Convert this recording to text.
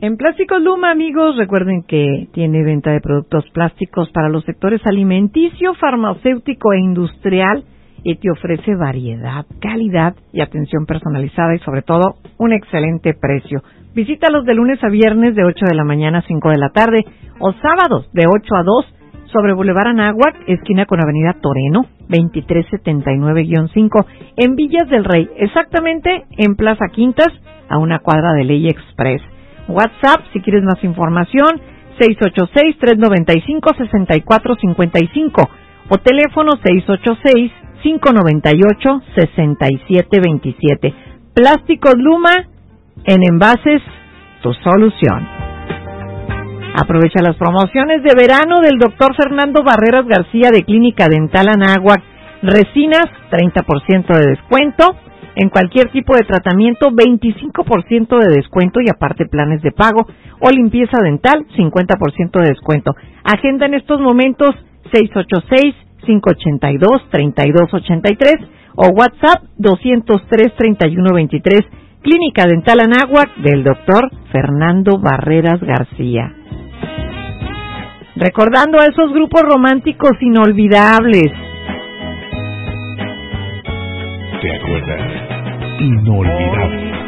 En Plásticos Luma, amigos, recuerden que tiene venta de productos plásticos para los sectores alimenticio, farmacéutico e industrial y te ofrece variedad, calidad y atención personalizada y sobre todo un excelente precio. Visítalos de lunes a viernes de 8 de la mañana a 5 de la tarde o sábados de 8 a 2 sobre Boulevard Anáhuac, esquina con Avenida Toreno, 2379-5, en Villas del Rey, exactamente en Plaza Quintas, a una cuadra de Ley Express. WhatsApp, si quieres más información, 686-395-6455 o teléfono 686-598-6727. Plásticos Luma, en envases, tu solución. Aprovecha las promociones de verano del Dr. Fernando Barreras García de Clínica Dental Anáhuac. Resinas, 30% de descuento. En cualquier tipo de tratamiento, 25% de descuento y aparte planes de pago. O limpieza dental, 50% de descuento. Agenda en estos momentos 686-582-3283 o WhatsApp 203-3123. Clínica Dental Anáhuac del Dr. Fernando Barreras García. Recordando a esos grupos románticos inolvidables. ¿Te acuerdas? Inolvidable.